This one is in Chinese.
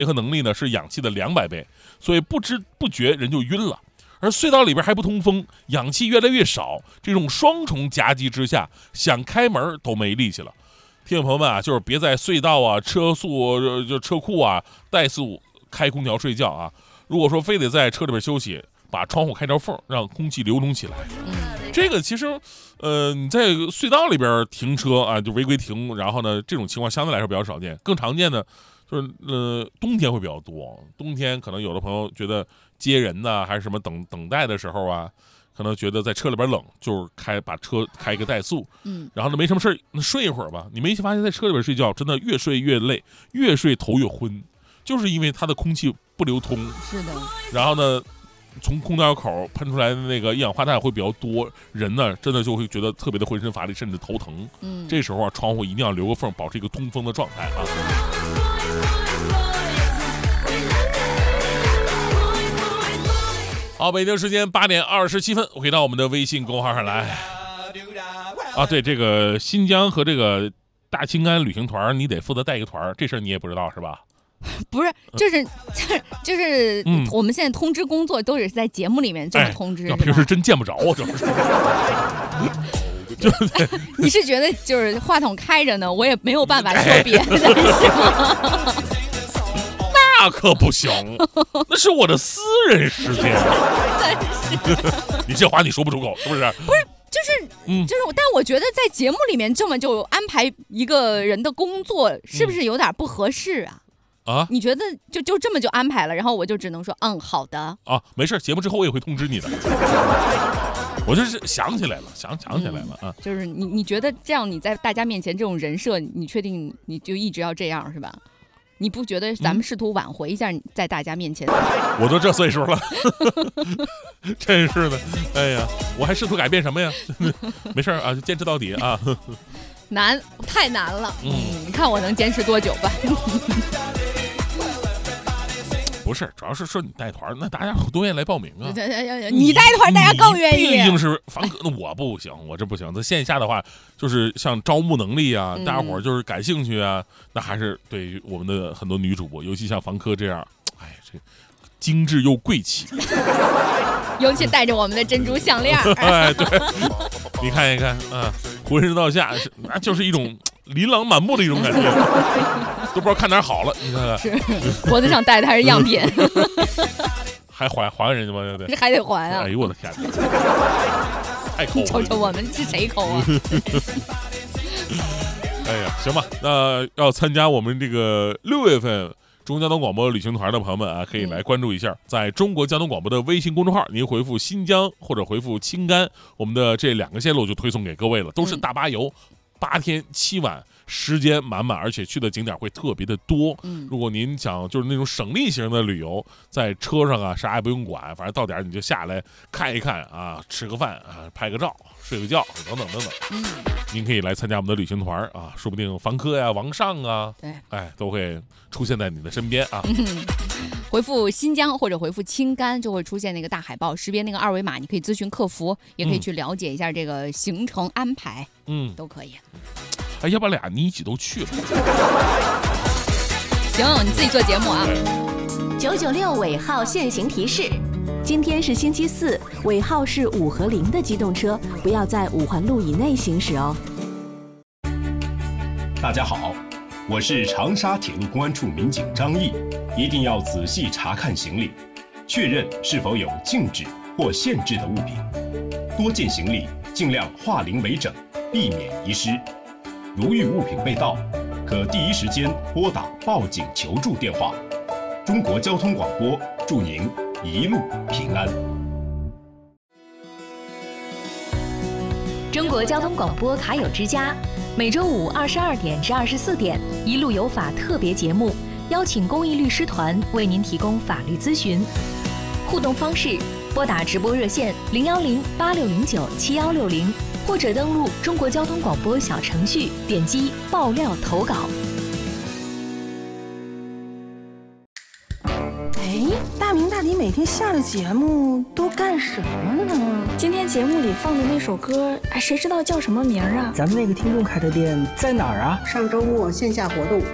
和能力呢是氧气的200倍，所以不知不觉人就晕了。而隧道里边还不通风，氧气越来越少，这种双重夹击之下，想开门都没力气了。听众朋友们啊，就是别在隧道啊、车速就车库啊怠速开空调睡觉啊。如果说非得在车里边休息，把窗户开条缝，让空气流动起来。这个其实，你在隧道里边停车啊，就违规停，然后呢，这种情况相对来说比较少见。更常见的就是冬天会比较多。冬天可能有的朋友觉得接人呐，还是什么等待的时候啊，可能觉得在车里边冷，就是把车开一个怠速，然后呢没什么事那睡一会儿吧。你没发现在车里边睡觉真的越睡越累，越睡头越昏，就是因为它的空气不流通。 是的。 然后呢，从空调口喷出来的那个一氧化碳会比较多，人呢真的就会觉得特别的浑身乏力，甚至头疼。这时候啊，窗户一定要留个缝，保持一个通风的状态啊。好，北京时间8点27分，回到我们的微信公众号上来。啊，对，这个新疆和这个大青甘旅行团，你得负责带一个团，这事儿你也不知道是吧？ 不是，就是，我们现在通知工作都是在节目里面这么通知， 平时真见不着啊，这是。 你是觉得就是话筒开着呢，我也没有办法说别的，是吗？ 那可不行，那是我的私人时间。你这话你说不出口，是不是？ 不是，就是，但我觉得在节目里面这么就安排一个人的工作，是不是有点不合适啊？啊，你觉得就这么就安排了，然后我就只能说好的啊，没事，节目之后我也会通知你的。我就是想起来了，想起来了啊。 就是你觉得这样你在大家面前这种人设，你确定你就一直要这样是吧？你不觉得咱们试图挽回一下在大家面前？ 我都这岁数了，真是的，哎呀，我还试图改变什么呀？没事啊，就坚持到底啊。 难，太难了。你看我能坚持多久吧？ 不是，主要是说你带团，那大家多愿意来报名啊。 你带团，大家更愿意。 毕竟是房客，那我不行，我这不行。在线下的话，就是像招募能力啊，大家伙就是感兴趣啊，那还是对于我们的很多女主播，尤其像房客这样，哎，这精致又贵气， 尤其带着我们的珍珠项链。 哎，对，你看一看啊，浑身到下，那就是一种琳琅满目的一种感觉。都不知道看哪好了，你看看， 是脖子上戴的还是样品， 还还人家吗？对， 还得还啊！ 哎呦我的天哪，太抠了！ 瞅瞅我们是谁抠啊？ 哎呀，行吧，那要参加我们这个6月份中国交通广播旅行团的朋友们啊，可以来关注一下，在中国交通广播的微信公众号，您回复新疆或者回复青甘，我们的这2个线路就推送给各位了，都是大巴游，8天7晚。时间满满，而且去的景点会特别的多。如果您想就是那种省力型的旅游，在车上啊啥也不用管，反正到点你就下来看一看啊，吃个饭啊，拍个照，睡个觉等等等等。您可以来参加我们的旅行团啊，说不定房客呀、王上啊，对，哎，都会出现在你的身边啊。 回复新疆或者回复青甘，就会出现那个大海报，识别那个2维码，你可以咨询客服，也可以去了解一下这个行程安排，都可以。 哎，要不然俩你一起都去了？ 行，你自己做节目啊。 996尾号限行提示：今天是星期4，尾号是5和0的机动车不要在5环路以内行驶哦。 大家好，我是长沙铁路公安处民警张毅，一定要仔细查看行李，确认是否有禁止或限制的物品。多件行李尽量化零为整，避免遗失。如遇物品被盗，可第一时间拨打报警求助电话。中国交通广播祝您一路平安。 中国交通广播卡友之家，每周五22点至24点，一路有法特别节目，邀请公益律师团为您提供法律咨询。互动方式：拨打直播热线010-8609-7160。或者登录中国交通广播小程序，点击爆料投稿。 哎，大明大迪每天下了节目都干什么呢？ 今天节目里放的那首歌，谁知道叫什么名啊？ 咱们那个听众开的店在哪儿啊？ 上周末线下活动